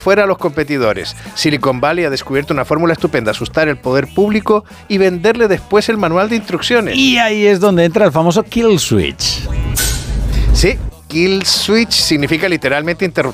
fuera a los competidores. Silicon Valley ha descubierto una fórmula estupenda: asustar el poder público y venderle después el manual de instrucciones. Y ahí es donde entra el famoso kill switch. Sí, kill switch significa literalmente